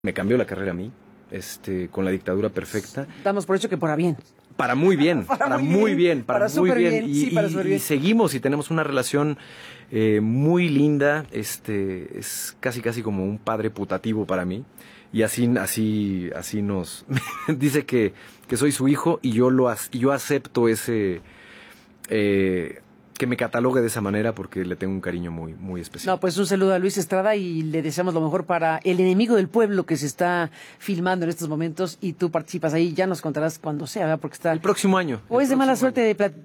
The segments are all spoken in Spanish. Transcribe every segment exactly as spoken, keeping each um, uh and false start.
Me cambió la carrera a mí, este, con La dictadura perfecta. Damos por hecho que para bien. Para muy bien, para, para muy bien, bien para, para muy bien. bien. Y, sí, para y, bien. y seguimos y tenemos una relación eh, muy linda. Este, es casi casi como un padre putativo para mí. Y así, así, así nos dice que, que soy su hijo y yo lo y yo acepto ese eh, que me catalogue de esa manera porque le tengo un cariño muy, muy especial. No, pues un saludo a Luis Estrada y le deseamos lo mejor para El enemigo del pueblo que se está filmando en estos momentos y tú participas ahí. Ya nos contarás cuando sea, ¿verdad? Porque está el próximo año. O es de mala suerte de platicar.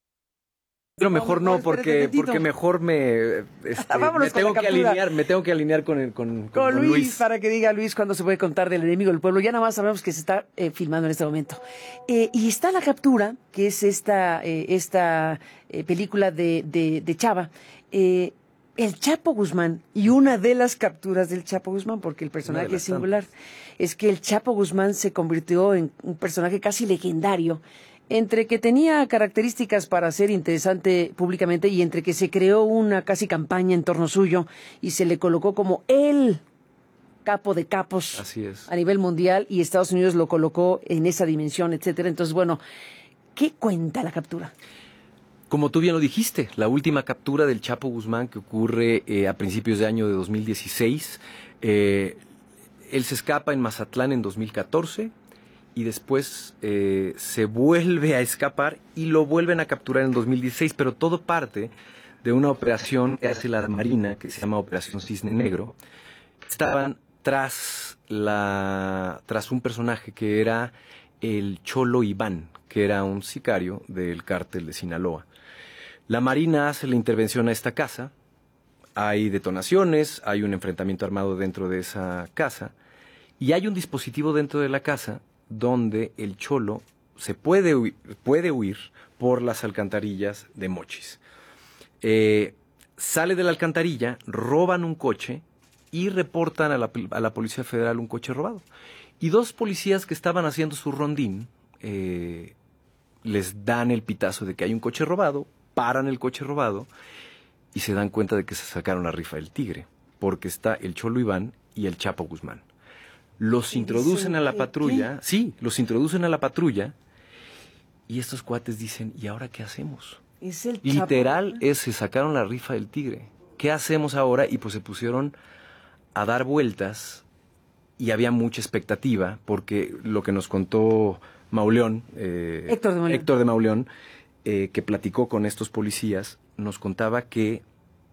Pero mejor no, porque, porque mejor me, este, me tengo que alinear, me tengo que alinear con, el, con, con, con Luis, Luis, para que diga Luis cuando se puede contar del enemigo del pueblo. Ya nada más sabemos que se está eh, filmando en este momento. Eh, y está La Captura, que es esta, eh, esta eh, película de, de, de Chava. Eh, el Chapo Guzmán, y una de las capturas del Chapo Guzmán, porque el personaje es singular, es que el Chapo Guzmán se convirtió en un personaje casi legendario, entre que tenía características para ser interesante públicamente y entre que se creó una casi campaña en torno suyo y se le colocó como el capo de capos. Así es. A nivel mundial y Estados Unidos lo colocó en esa dimensión, etcétera. Entonces, bueno, ¿qué cuenta La Captura? Como tú bien lo dijiste, la última captura del Chapo Guzmán que ocurre eh, a principios de año de dos mil dieciséis. Eh, él se escapa en Mazatlán en dos mil catorce. Y después eh, se vuelve a escapar y lo vuelven a capturar en dos mil dieciséis, pero todo parte de una operación que hace la Marina, que se llama Operación Cisne Negro. Estaban tras, la, tras un personaje que era el Cholo Iván, que era un sicario del cártel de Sinaloa. La Marina hace la intervención a esta casa, hay detonaciones, hay un enfrentamiento armado dentro de esa casa, y hay un dispositivo dentro de la casa donde el Cholo se puede huir, puede huir por las alcantarillas de Mochis. Eh, sale de la alcantarilla, roban un coche y reportan a la, a la Policía Federal un coche robado. Y dos policías que estaban haciendo su rondín eh, les dan el pitazo de que hay un coche robado, paran el coche robado y se dan cuenta de que se sacaron la rifa del tigre, porque está el Cholo Iván y el Chapo Guzmán. Los introducen a la patrulla, ¿qué? Sí, los introducen a la patrulla y estos cuates dicen, ¿y ahora qué hacemos? Es el Literal, Chapo. es, se sacaron la rifa del tigre. ¿Qué hacemos ahora? Y pues se pusieron a dar vueltas y había mucha expectativa porque lo que nos contó Mauleón, eh, Héctor de Mauleón, Héctor de Mauleón eh, que platicó con estos policías, nos contaba que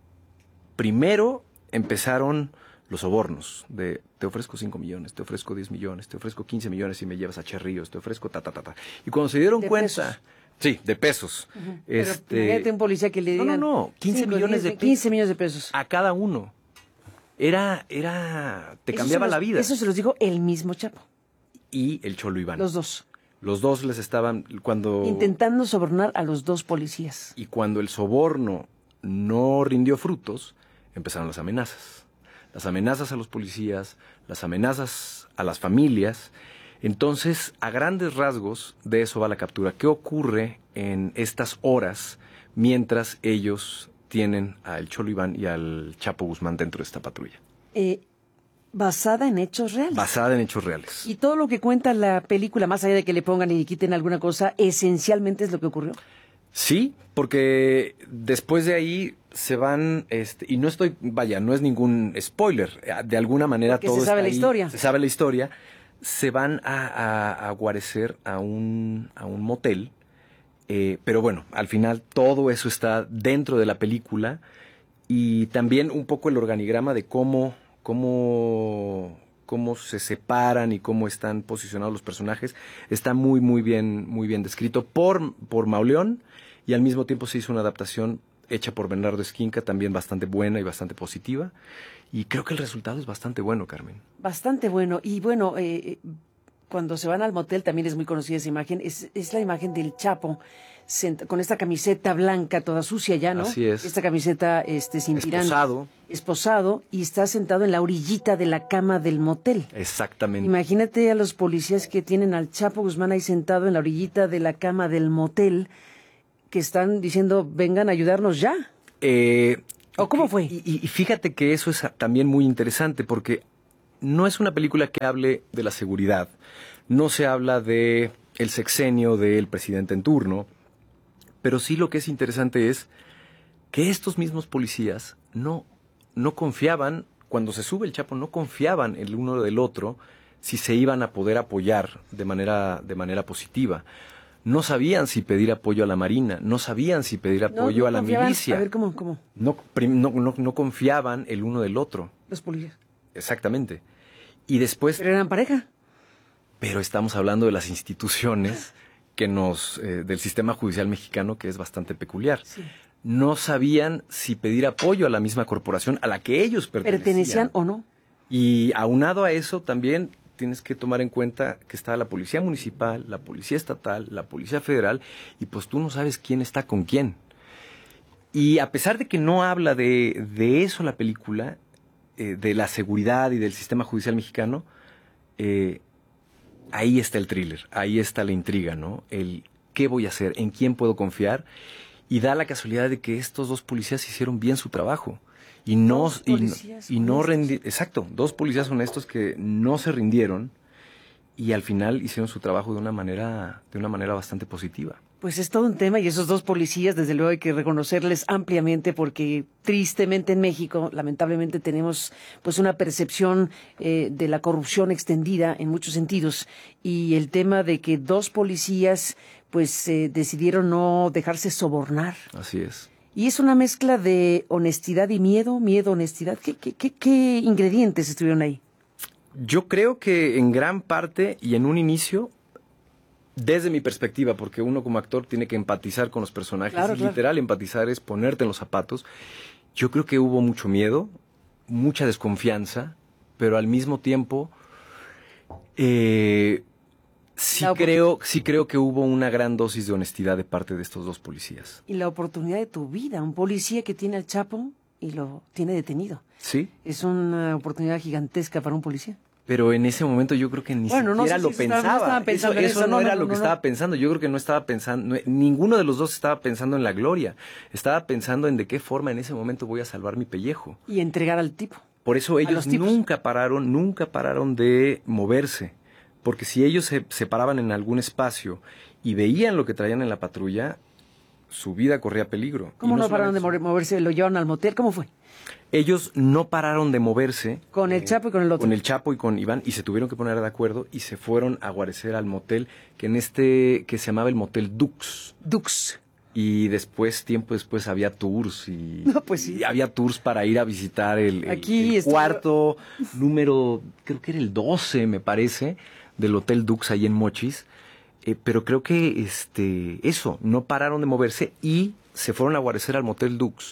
primero empezaron los sobornos de te ofrezco cinco millones, te ofrezco diez millones, te ofrezco quince millones si me llevas a Cherrillos, te ofrezco ta, ta, ta, ta. Y cuando se dieron de cuenta... Pesos. Sí, de pesos. Uh-huh. este, Pero un policía que le digan... No, no, no, quince millones de pesos. quince millones de pesos. A cada uno. Era, era, te eso cambiaba los, la vida. Eso se los dijo el mismo Chapo. Y el Cholo Iván. Los dos. Los dos les estaban, cuando... Intentando sobornar a los dos policías. Y cuando el soborno no rindió frutos, empezaron las amenazas. Las amenazas a los policías, las amenazas a las familias. Entonces, a grandes rasgos, de eso va la captura. ¿Qué ocurre en estas horas mientras ellos tienen al Cholo Iván y al Chapo Guzmán dentro de esta patrulla? Eh, basada en hechos reales. Basada en hechos reales. Y todo lo que cuenta la película, más allá de que le pongan y quiten alguna cosa, esencialmente es lo que ocurrió. Sí, porque después de ahí se van, este, y no estoy, vaya, no es ningún spoiler, de alguna manera porque todo se sabe está la ahí, historia. Se sabe la historia, se van a, a, a guarecer a un, a un motel, eh, pero bueno, al final todo eso está dentro de la película y también un poco el organigrama de cómo, cómo, cómo se separan y cómo están posicionados los personajes, está muy, muy bien, muy bien descrito por, por Mauleón. Y al mismo tiempo se hizo una adaptación hecha por Bernardo Esquinca, también bastante buena y bastante positiva. Y creo que el resultado es bastante bueno, Carmen. Bastante bueno. Y bueno, eh, cuando se van al motel también es muy conocida esa imagen. Es, es la imagen del Chapo con esta camiseta blanca toda sucia ya, ¿no? Así es. Esta camiseta este, sin tirantes. Esposado. Esposado. Y está sentado en la orillita de la cama del motel. Exactamente. Imagínate a los policías que tienen al Chapo Guzmán ahí sentado en la orillita de la cama del motel, que están diciendo, vengan a ayudarnos ya. Eh, ¿O cómo fue? Y, y, y fíjate que eso es también muy interesante, porque no es una película que hable de la seguridad, no se habla de el sexenio del presidente en turno, pero sí lo que es interesante es que estos mismos policías no, no confiaban, cuando se sube el Chapo, no confiaban el uno del otro si se iban a poder apoyar de manera, de manera positiva. No sabían si pedir apoyo a la Marina, no sabían si pedir apoyo no, no a la confiaban. milicia. A ver, ¿cómo? cómo? No, prim- no, no, no confiaban el uno del otro. Los policías. Exactamente. Y después... Pero eran pareja. Pero estamos hablando de las instituciones que nos, eh, del sistema judicial mexicano, que es bastante peculiar. Sí. No sabían si pedir apoyo a la misma corporación a la que ellos pertenecían. ¿Pertenecían o no? Y aunado a eso, también tienes que tomar en cuenta que está la policía municipal, la policía estatal, la policía federal, y pues tú no sabes quién está con quién. Y a pesar de que no habla de, de eso la película, eh, de la seguridad y del sistema judicial mexicano, eh, ahí está el thriller, ahí está la intriga, ¿no? El qué voy a hacer, en quién puedo confiar, y da la casualidad de que estos dos policías hicieron bien su trabajo. Y no, Dos y, no- policías y no honestos. rendi- exacto, dos policías honestos que no se rindieron y al final hicieron su trabajo de una manera, de una manera bastante positiva. Pues es todo un tema y esos dos policías, desde luego hay que reconocerles ampliamente porque tristemente en México, lamentablemente tenemos pues una percepción eh, de la corrupción extendida en muchos sentidos y el tema de que dos policías pues eh, decidieron no dejarse sobornar. Así es. Y es una mezcla de honestidad y miedo, miedo, honestidad. ¿Qué, qué, qué, qué ingredientes estuvieron ahí? Yo creo que en gran parte y en un inicio, desde mi perspectiva, porque uno como actor tiene que empatizar con los personajes, Claro, y claro. literal empatizar es ponerte en los zapatos, yo creo que hubo mucho miedo, mucha desconfianza, pero al mismo tiempo eh, sí, La opor- creo, sí creo que hubo una gran dosis de honestidad de parte de estos dos policías. Y la oportunidad de tu vida, un policía que tiene al Chapo y lo tiene detenido. Sí, Es una oportunidad gigantesca para un policía. pero en ese momento yo creo que ni Bueno, no siquiera sé lo si estaban- no pensaba. estaban pensando eso en eso eso, no, no, era no, lo que no, no. estaba pensando. Yo creo que no estaba pensando, no- ninguno de los dos estaba pensando en la gloria. Estaba pensando en de qué forma en ese momento voy a salvar mi pellejo. Y entregar al tipo. Por eso A ellos los tipos. nunca pararon, nunca pararon de moverse. Porque si ellos se, se paraban en algún espacio y veían lo que traían en la patrulla, su vida corría peligro. ¿Cómo Y no, pararon de solamente mover- moverse? ¿Lo llevaron al motel? ¿Cómo fue? ellos no pararon de moverse. Con el Chapo y con el otro. Con el Chapo y con Iván, y se tuvieron que poner de acuerdo y se fueron a guarecer al motel que en este, que se llamaba el Motel Dux. Dux. Y después, tiempo después, había tours y, No, pues sí. y había tours para ir a visitar el, el- Aquí el estuvo- cuarto número, creo que era el doce, me parece, del Hotel Dux ahí en Mochis. Eh, pero creo que este, eso, no pararon de moverse y se fueron a guarecer al Motel Dux.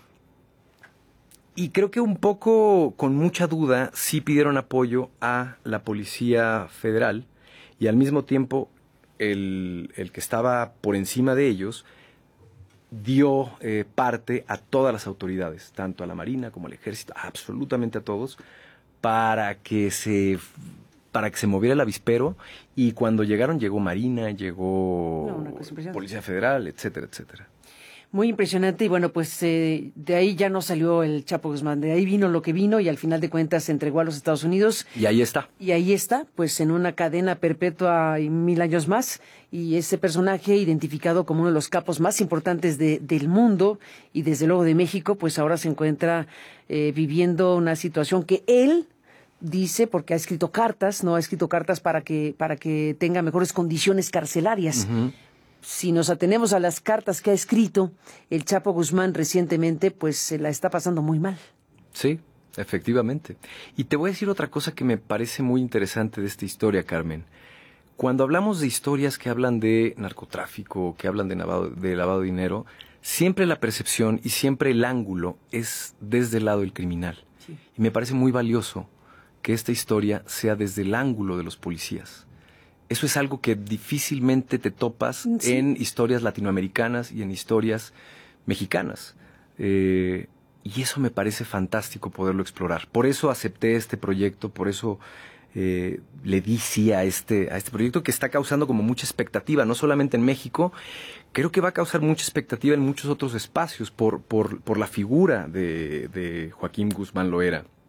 Y creo que un poco con mucha duda sí pidieron apoyo a la Policía Federal y al mismo tiempo el, el que estaba por encima de ellos dio eh, parte a todas las autoridades, tanto a la Marina como al Ejército, absolutamente a todos, para que se para que se moviera el avispero y cuando llegaron llegó Marina, llegó No, una cosa impresionante. Policía Federal, etcétera, etcétera. Muy impresionante y bueno, pues eh, de ahí ya no salió el Chapo Guzmán, de ahí vino lo que vino y al final de cuentas se entregó a los Estados Unidos Y ahí está. y ahí está, pues en una cadena perpetua y mil años más y ese personaje identificado como uno de los capos más importantes de, del mundo y desde luego de México, pues ahora se encuentra eh, viviendo una situación que él dice porque ha escrito cartas, no ha escrito cartas para que para que tenga mejores condiciones carcelarias. Ujú. Si nos atenemos a las cartas que ha escrito el Chapo Guzmán recientemente, pues se la está pasando muy mal. Sí, efectivamente. Y te voy a decir otra cosa que me parece muy interesante de esta historia, Carmen. Cuando hablamos de historias que hablan de narcotráfico, que hablan de lavado de, lavado de dinero, siempre la percepción y siempre el ángulo es desde el lado del criminal. Sí. Y me parece muy valioso que esta historia sea desde el ángulo de los policías. Eso es algo que difícilmente te topas Sí. en historias latinoamericanas y en historias mexicanas. Eh, y eso me parece fantástico poderlo explorar. Por eso acepté este proyecto, por eso eh, le di sí a este, a este proyecto que está causando como mucha expectativa, no solamente en México, creo que va a causar mucha expectativa en muchos otros espacios por, por, por la figura de, de Joaquín Guzmán Loera.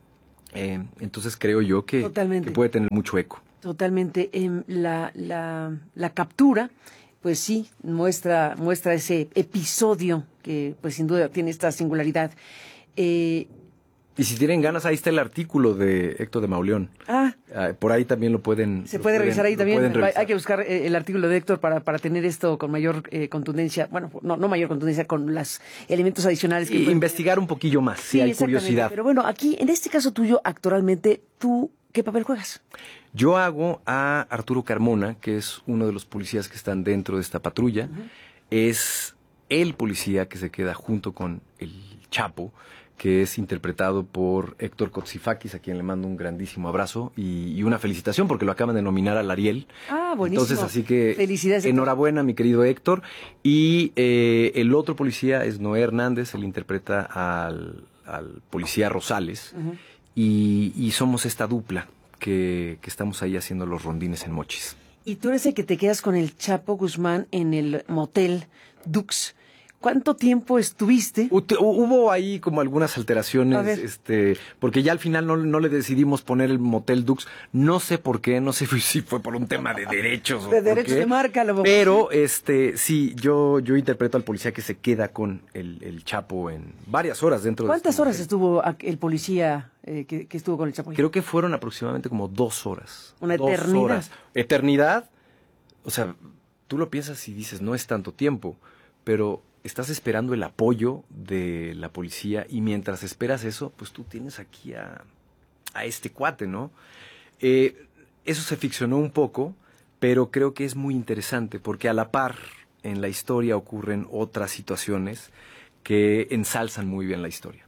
Eh, entonces creo yo que, que puede tener mucho eco. Totalmente. Eh, la, la, la captura, pues sí, muestra, muestra ese episodio que pues sin duda tiene esta singularidad. Eh, Y si tienen ganas, ahí está el artículo de Héctor de Mauleón. Ah. Uh, por ahí también lo pueden... Se puede pueden, revisar ahí también. Revisar. Hay que buscar eh, el artículo de Héctor para, para tener esto con mayor eh, contundencia. Bueno, no, no mayor contundencia, con los elementos adicionales. Que y pueden... investigar un poquillo más, si sí, hay curiosidad. Pero bueno, aquí, en este caso tuyo, actualmente, ¿tú qué papel juegas? Yo hago a Arturo Carmona, que es uno de los policías que están dentro de esta patrulla. Uh-huh. Es el policía que se queda junto con el Chapo, que es interpretado por Héctor Kotzifakis, a quien le mando un grandísimo abrazo y, y una felicitación porque lo acaban de nominar al Ariel. Ah, buenísimo. Entonces, así que felicidades, enhorabuena, mi querido Héctor. Y eh, el otro policía es Noé Hernández, él interpreta al, al policía Rosales. Uh-huh. y, y somos esta dupla que, que estamos ahí haciendo los rondines en Mochis. Y tú eres el que te quedas con el Chapo Guzmán en el motel Dux. ¿Cuánto tiempo estuviste? Hubo ahí como algunas alteraciones, este, porque ya al final no, no le decidimos poner el Motel Dux. No sé por qué, no sé si fue por un tema de derechos. De o derechos de marca. Lo Pero, este, sí, yo, yo interpreto al policía que se queda con el, el Chapo en varias horas dentro de ¿Cuántas este horas motel. estuvo el policía eh, que, que estuvo con el Chapo? Creo que fueron aproximadamente como dos horas. Una dos eternidad. Horas. Eternidad, o sea, tú lo piensas y dices, no es tanto tiempo, pero estás esperando el apoyo de la policía y mientras esperas eso, pues tú tienes aquí a, a este cuate, ¿no? Eh, eso se ficcionó un poco, pero creo que es muy interesante porque a la par en la historia ocurren otras situaciones que ensalzan muy bien la historia.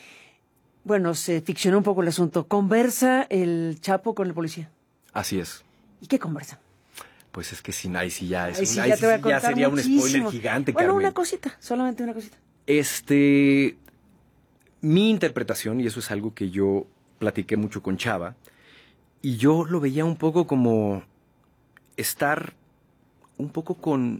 Bueno, se ficcionó un poco el asunto. ¿Conversa el Chapo con el policía? Así es. ¿Y qué conversan? Pues es que sin ahí sí ya, es ahí sí, un, ya, ahí te voy a sí contar ya sería muchísimo. Un spoiler gigante, Bueno, Carmen. una cosita, solamente una cosita. Este, mi interpretación, y eso es algo que yo platiqué mucho con Chava, y yo lo veía un poco como estar un poco con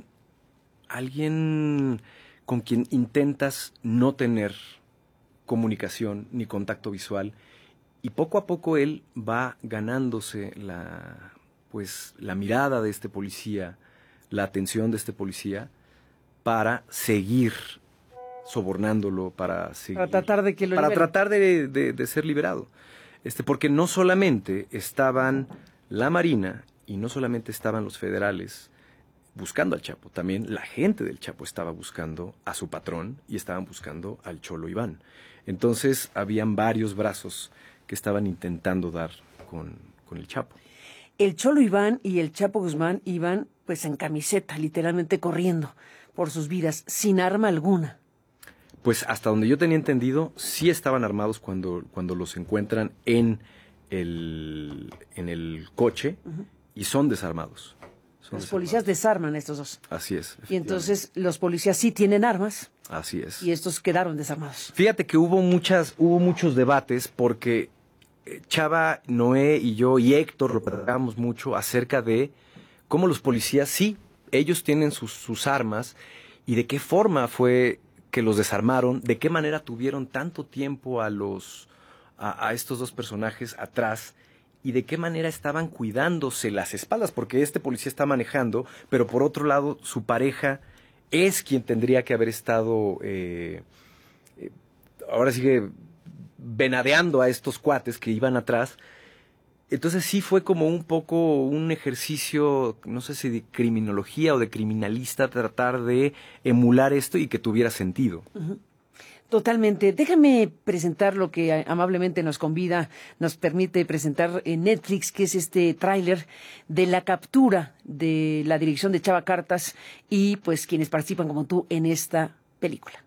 alguien con quien intentas no tener comunicación ni contacto visual, y poco a poco él va ganándose la... pues la mirada de este policía, la atención de este policía, para seguir sobornándolo, para seguir... Para tratar de que lo Para libere. tratar de, de, de ser liberado. Este, porque no solamente estaban la Marina y no solamente estaban los federales buscando al Chapo, también la gente del Chapo estaba buscando a su patrón y estaban buscando al Cholo Iván. Entonces, habían varios brazos que estaban intentando dar con, con el Chapo. El Cholo Iván y el Chapo Guzmán iban pues en camiseta, literalmente corriendo por sus vidas, sin arma alguna. Pues hasta donde yo tenía entendido, sí estaban armados cuando, cuando los encuentran en el, en el coche uh-huh. y son desarmados. Son los desarmados. Policías desarman a estos dos. Así es. Y entonces los policías sí tienen armas. Así es. Y estos quedaron desarmados. Fíjate que hubo muchas, hubo muchos debates porque Chava, Noé y yo y Héctor lo platicábamos mucho acerca de cómo los policías, sí, ellos tienen sus, sus armas y de qué forma fue que los desarmaron, de qué manera tuvieron tanto tiempo a, los, a, a estos dos personajes atrás y de qué manera estaban cuidándose las espaldas, porque este policía está manejando, pero por otro lado su pareja es quien tendría que haber estado, eh, eh, ahora sigue venadeando a estos cuates que iban atrás. Entonces sí fue como un poco un ejercicio, no sé si de criminología o de criminalista, tratar de emular esto y que tuviera sentido. Uh-huh. Totalmente. Déjame presentar lo que amablemente nos convida, nos permite presentar en Netflix, que es este tráiler de la captura de la dirección de Chava Cartas y pues quienes participan como tú en esta película.